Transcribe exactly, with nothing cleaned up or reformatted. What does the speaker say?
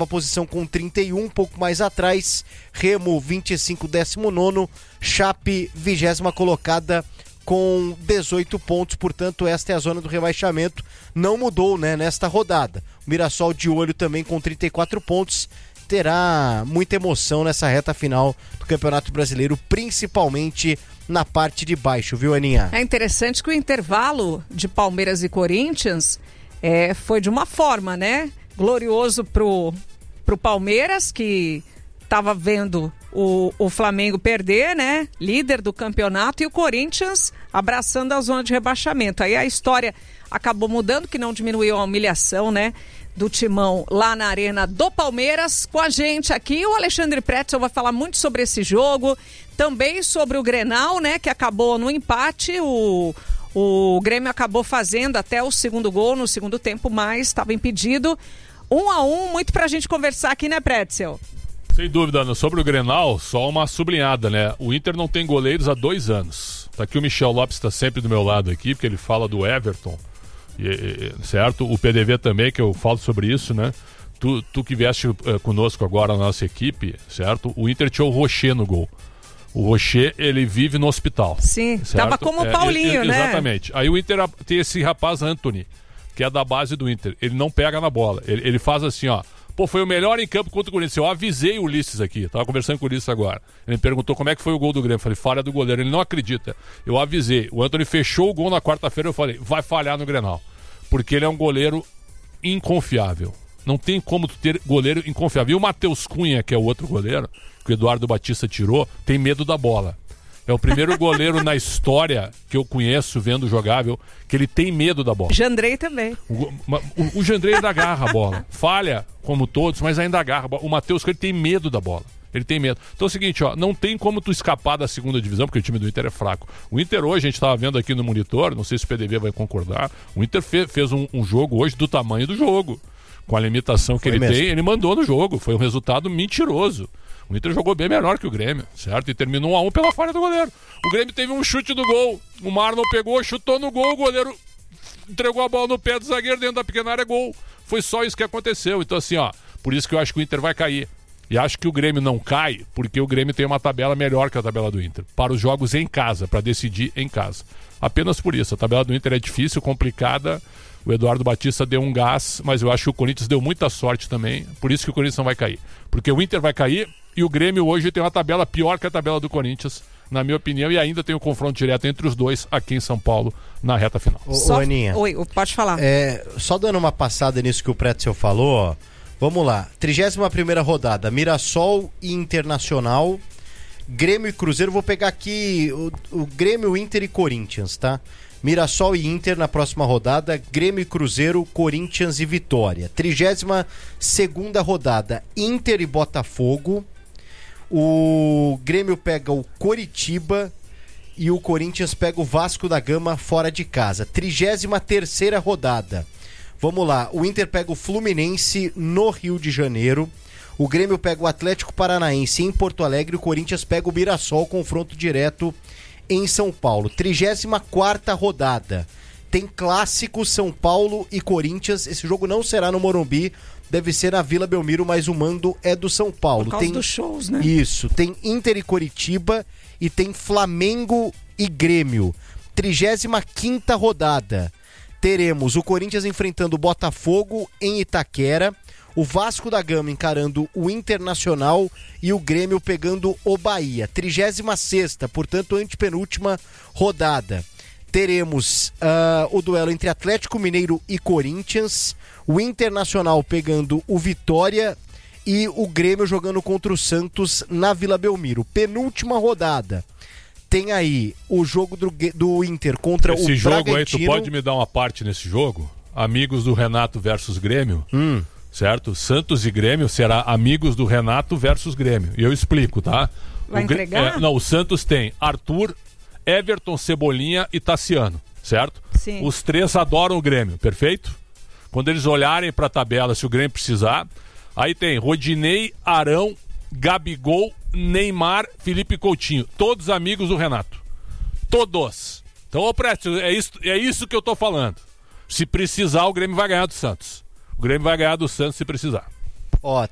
oitava posição com trinta e um, um pouco mais atrás, Remo vinte e cinco, décimo nono, Chape vigésima colocada com dezoito pontos, portanto esta é a zona do rebaixamento, não mudou, né, nesta rodada. O Mirassol de olho também com trinta e quatro pontos, terá muita emoção nessa reta final do Campeonato Brasileiro, principalmente na parte de baixo, viu, Aninha? É interessante que o intervalo de Palmeiras e Corinthians é, foi de uma forma, né? Glorioso pro, pro Palmeiras, que estava vendo o, o Flamengo perder, né? Líder do campeonato, e o Corinthians abraçando a zona de rebaixamento. Aí a história acabou mudando, que não diminuiu a humilhação, né? Do Timão lá na arena do Palmeiras. Com a gente aqui o Alexandre Pretzel vai falar muito sobre esse jogo, também sobre o Grenal, né, que acabou no empate. O, o Grêmio acabou fazendo até o segundo gol no segundo tempo, mas estava impedido. Um a um, muito pra gente conversar aqui, né, Pretzel? Sem dúvida, Ana. Sobre o Grenal, só uma sublinhada, né? O Inter não tem goleiros há dois anos. Tá aqui o Michel Lopes, está sempre do meu lado aqui, porque ele fala do Everton. E, certo? O P D V também, que eu falo sobre isso, né? Tu, tu que vieste uh, conosco agora na nossa equipe, certo? O Inter tinha o Rocher no gol. O Rocher, ele vive no hospital. Sim, certo? Tava como o Paulinho, é, é, né? Exatamente. Aí o Inter tem esse rapaz Anthony, que é da base do Inter. Ele não pega na bola. Ele, ele faz assim, ó. Pô, foi o melhor em campo contra o Corinthians. Eu avisei o Ulisses aqui, tava conversando com o Ulisses agora. Ele me perguntou como é que foi o gol do Grêmio. Eu falei, falha do goleiro. Ele não acredita. Eu avisei. O Anthony fechou o gol na quarta-feira. Eu falei, vai falhar no Grenal. Porque ele é um goleiro inconfiável. Não tem como tu ter goleiro inconfiável. E o Matheus Cunha, que é o outro goleiro, que o Eduardo Batista tirou, tem medo da bola. É o primeiro goleiro na história que eu conheço, vendo jogável, que ele tem medo da bola. Jandrei também. O, o, o Jandrei ainda agarra a bola. Falha, como todos, mas ainda agarra a bola. O Matheus Cunha tem medo da bola. Ele tem medo. Então é o seguinte, ó, não tem como tu escapar da segunda divisão, porque o time do Inter é fraco. O Inter hoje, a gente estava vendo aqui no monitor, não sei se o P D V vai concordar, o Inter fe, fez um, um jogo hoje do tamanho do jogo. Com a limitação que Foi ele mesmo. tem, ele mandou no jogo. Foi um resultado mentiroso. O Inter jogou bem melhor que o Grêmio, certo? E terminou um a um pela falha do goleiro. O Grêmio teve um chute do gol. O Marlon pegou, chutou no gol, o goleiro entregou a bola no pé do zagueiro dentro da pequena área, gol. Foi só isso que aconteceu. Então assim, ó, por isso que eu acho que o Inter vai cair. E acho que o Grêmio não cai porque o Grêmio tem uma tabela melhor que a tabela do Inter. Para os jogos em casa, para decidir em casa. Apenas por isso. A tabela do Inter é difícil, complicada. O Eduardo Batista deu um gás, mas eu acho que o Corinthians deu muita sorte também. Por isso que o Corinthians não vai cair. Porque o Inter vai cair e o Grêmio hoje tem uma tabela pior que a tabela do Corinthians, na minha opinião. E ainda tem um confronto direto entre os dois aqui em São Paulo, na reta final. Ô, Só... ô Aninha. Oi, pode falar. É, só dando uma passada nisso que o Pretzel falou, ó. Vamos lá, trigésima primeira rodada, Mirassol e Internacional, Grêmio e Cruzeiro. Vou pegar aqui o, o Grêmio, Inter e Corinthians, tá? Mirassol e Inter na próxima rodada, Grêmio e Cruzeiro, Corinthians e Vitória. trigésima segunda rodada, Inter e Botafogo, o Grêmio pega o Coritiba e o Corinthians pega o Vasco da Gama fora de casa. trigésima terceira rodada. Vamos lá, o Inter pega o Fluminense no Rio de Janeiro, o Grêmio pega o Atlético Paranaense em Porto Alegre, o Corinthians pega o Mirassol, confronto direto em São Paulo. trigésima quarta rodada, tem clássico São Paulo e Corinthians, esse jogo não será no Morumbi, deve ser na Vila Belmiro, mas o mando é do São Paulo. Por causa tem dos shows, né? Isso, tem Inter e Coritiba e tem Flamengo e Grêmio. trigésima quinta rodada, teremos o Corinthians enfrentando o Botafogo em Itaquera, o Vasco da Gama encarando o Internacional e o Grêmio pegando o Bahia. trigésima sexta, portanto, antepenúltima rodada. Teremos uh, o duelo entre Atlético Mineiro e Corinthians, o Internacional pegando o Vitória e o Grêmio jogando contra o Santos na Vila Belmiro. Penúltima rodada. Tem aí o jogo do, do Inter contra Esse o jogo Bragantino. Aí, tu pode me dar uma parte nesse jogo? Amigos do Renato versus Grêmio, hum. certo? Santos e Grêmio será amigos do Renato versus Grêmio. E eu explico, tá? Vai o, entregar? É, não, o Santos tem Arthur, Everton, Cebolinha e Tassiano, certo? Sim. Os três adoram o Grêmio, perfeito? Quando eles olharem para a tabela, se o Grêmio precisar, aí tem Rodinei, Arão, Gabigol, Neymar, Felipe Coutinho, todos amigos do Renato, todos. Então, ô Presto, é isso, é isso que eu tô falando. Se precisar, o Grêmio vai ganhar do Santos. O Grêmio vai ganhar do Santos se precisar. Ó,